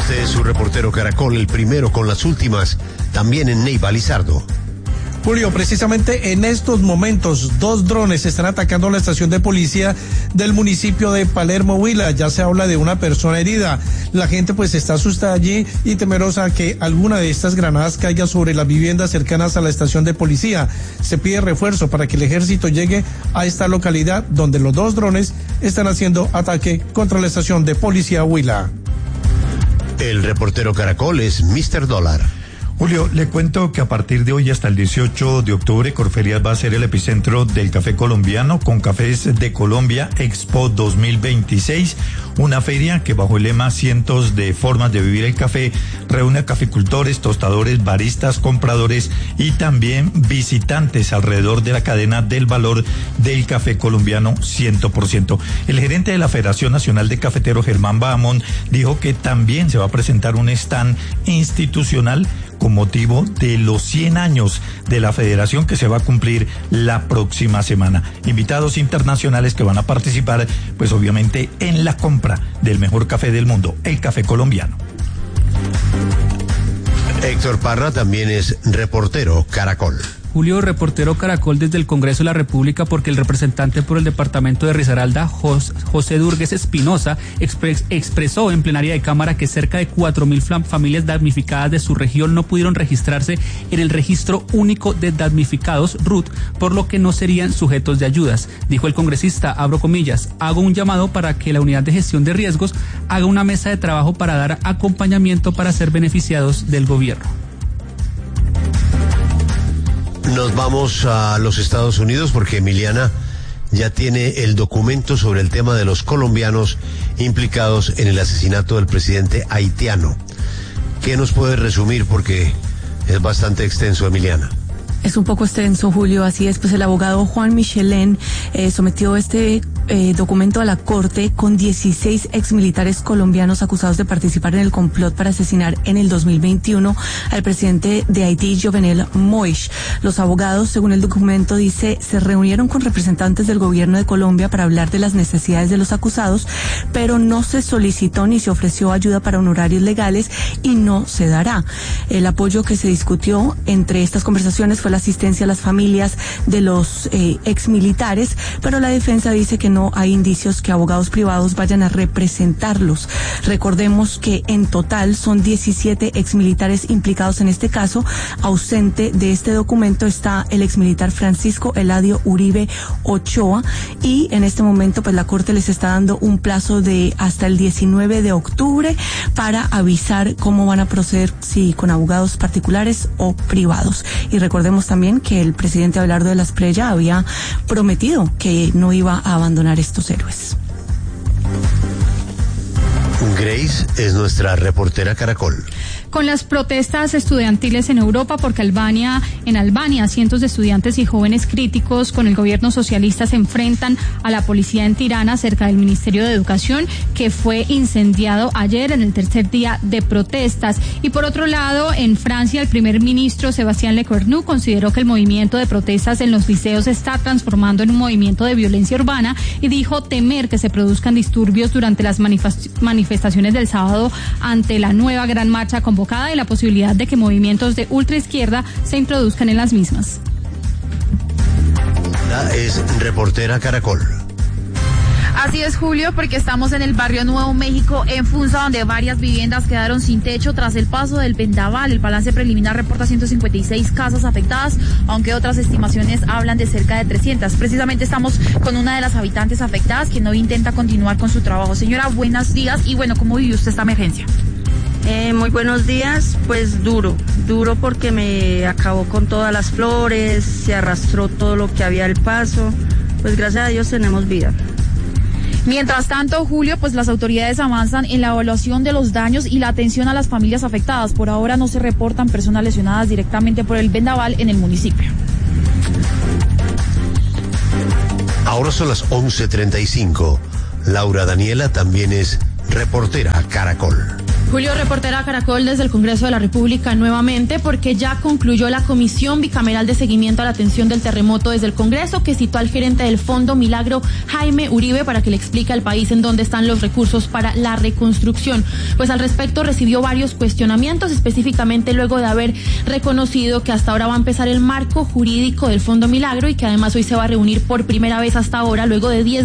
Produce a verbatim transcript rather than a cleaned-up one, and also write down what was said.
Este es su reportero Caracol, el primero con las últimas, también en Neiva, Lizardo. Julio, precisamente en estos momentos, dos drones están atacando la estación de policía del municipio de Palermo, Huila. Ya se habla de una persona herida. La gente pues está asustada allí y temerosa que alguna de estas granadas caiga sobre las viviendas cercanas a la estación de policía. Se pide refuerzo para que el ejército llegue a esta localidad donde los dos drones están haciendo ataque contra la estación de policía Huila. El reportero Caracol es mister Dólar. Julio, le cuento que a partir de hoy hasta el dieciocho de octubre, Corferias va a ser el epicentro del café colombiano con Cafés de Colombia Expo dos mil veintiséis, una feria que bajo el lema Cientos de formas de vivir el café reúne a caficultores, tostadores, baristas, compradores y también visitantes alrededor de la cadena del valor del café colombiano cien por ciento. El gerente de la Federación Nacional de Cafeteros, Germán Bahamón, dijo que también se va a presentar un stand institucional con motivo de los cien años de la federación que se va a cumplir la próxima semana. Invitados internacionales que van a participar, pues obviamente en la compra del mejor café del mundo, el café colombiano. Héctor Parra también es reportero Caracol. Julio, reportero Caracol desde el Congreso de la República, porque el representante por el departamento de Risaralda, José Durgues Espinosa, expres, expresó en plenaria de Cámara que cerca de cuatro mil familias damnificadas de su región no pudieron registrarse en el Registro Único de Damnificados, R U T, por lo que no serían sujetos de ayudas. Dijo el congresista, abro comillas, hago un llamado para que la Unidad de Gestión de Riesgos haga una mesa de trabajo para dar acompañamiento para ser beneficiados del gobierno. Nos vamos a los Estados Unidos porque Emiliana ya tiene el documento sobre el tema de los colombianos implicados en el asesinato del presidente haitiano. ¿Qué nos puede resumir? Porque es bastante extenso, Emiliana. Es un poco extenso, Julio, así es. Pues el abogado Juan Michelén eh, sometió este eh, documento a la Corte con dieciséis exmilitares colombianos acusados de participar en el complot para asesinar en el dos mil veintiuno al presidente de Haití, Jovenel Moïse. Los abogados, según el documento, dice, se reunieron con representantes del gobierno de Colombia para hablar de las necesidades de los acusados, pero no se solicitó ni se ofreció ayuda para honorarios legales y no se dará. El apoyo que se discutió entre estas conversaciones fue la asistencia a las familias de los eh, exmilitares, pero la defensa dice que no hay indicios que abogados privados vayan a representarlos. Recordemos que en total son diecisiete exmilitares implicados en este caso. Ausente de este documento está el exmilitar Francisco Eladio Uribe Ochoa, y en este momento pues la Corte les está dando un plazo de hasta el diecinueve de octubre para avisar cómo van a proceder, si con abogados particulares o privados. Y recordemos también que el presidente Abelardo de la Espriella había prometido que no iba a abandonar estos héroes. Grace es nuestra reportera Caracol. Con las protestas estudiantiles en Europa, porque Albania, en Albania, cientos de estudiantes y jóvenes críticos con el gobierno socialista se enfrentan a la policía en Tirana, cerca del Ministerio de Educación, que fue incendiado ayer en el tercer día de protestas. Y por otro lado, en Francia, el primer ministro Sébastien Lecornu consideró que el movimiento de protestas en los liceos se está transformando en un movimiento de violencia urbana y dijo temer que se produzcan disturbios durante las manifestaciones del sábado ante la nueva gran marcha convocada y la posibilidad de que movimientos de ultraizquierda se introduzcan en las mismas. Es reportera Caracol. Así es, Julio, porque estamos en el barrio Nuevo México, en Funza, donde varias viviendas quedaron sin techo tras el paso del vendaval. El balance preliminar reporta ciento cincuenta y seis casas afectadas, aunque otras estimaciones hablan de cerca de trescientas. Precisamente estamos con una de las habitantes afectadas, quien hoy intenta continuar con su trabajo. Señora, buenos días. Y bueno, ¿cómo vivió usted esta emergencia? Eh, muy buenos días, pues duro, duro porque me acabó con todas las flores, se arrastró todo lo que había al paso, pues gracias a Dios tenemos vida. Mientras tanto, Julio, pues las autoridades avanzan en la evaluación de los daños y la atención a las familias afectadas. Por ahora no se reportan personas lesionadas directamente por el vendaval en el municipio. Ahora son las once treinta y cinco. Laura Daniela también es reportera Caracol. Julio, reportera Caracol desde el Congreso de la República nuevamente, porque ya concluyó la Comisión Bicameral de Seguimiento a la Atención del Terremoto desde el Congreso, que citó al gerente del Fondo Milagro, Jaime Uribe, para que le explique al país en dónde están los recursos para la reconstrucción. Pues al respecto recibió varios cuestionamientos, específicamente luego de haber reconocido que hasta ahora va a empezar el marco jurídico del Fondo Milagro y que además hoy se va a reunir por primera vez hasta ahora, luego de diez